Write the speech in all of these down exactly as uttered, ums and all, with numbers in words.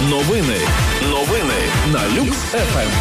Новини. Новини на Люкс еф ем.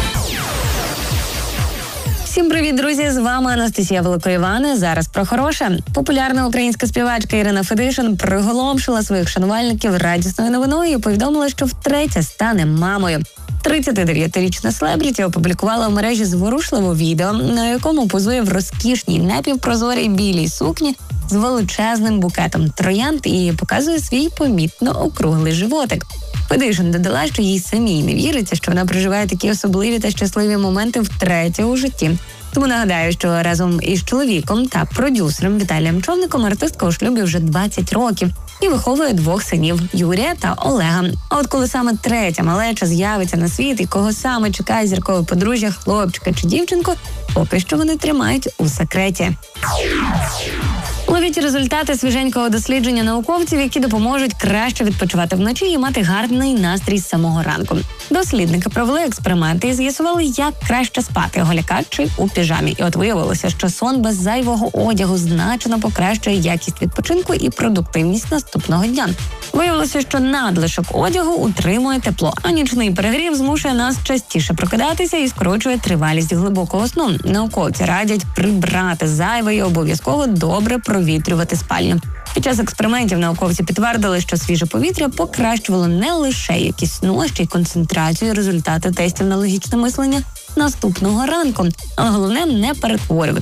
Всім привіт, друзі! З вами Анастасія Великоївана. Зараз про хороше. Популярна українська співачка Ірина Федишин приголомшила своїх шанувальників радісною новиною і повідомила, що втретє стане мамою. тридцятидев'ятирічна селебріті опублікувала в мережі зворушливе відео, на якому позує в розкішній напівпрозорій білій сукні з величезним букетом троянд і показує свій помітно округлий животик. Федишин додала, що їй самій не віриться, що вона проживає такі особливі та щасливі моменти втретє у житті. Тому нагадаю, що разом із чоловіком та продюсером Віталієм Човником артистка у шлюбі вже двадцять років і виховує двох синів – Юрія та Олега. А от коли саме третя малеча з'явиться на світ і кого саме чекає зіркове подружжя, хлопчика чи дівчинку, поки що вони тримають у секреті. Ловіть результати свіженького дослідження науковців, які допоможуть краще відпочивати вночі і мати гарний настрій з самого ранку. Дослідники провели експерименти і з'ясували, як краще спати – голяка чи у піжамі. І от виявилося, що сон без зайвого одягу значно покращує якість відпочинку і продуктивність наступного дня. Виявилося, що надлишок одягу утримує тепло, а нічний перегрів змушує нас частіше прокидатися і скорочує тривалість глибокого сну. Науковці радять прибрати зайве і обов'язково добре провітрювати спальню. Під час експериментів науковці підтвердили, що свіже повітря покращувало не лише якість сну, а ще й концентрацію і результати тестів на логічне мислення наступного ранку. Але головне – не перетворювати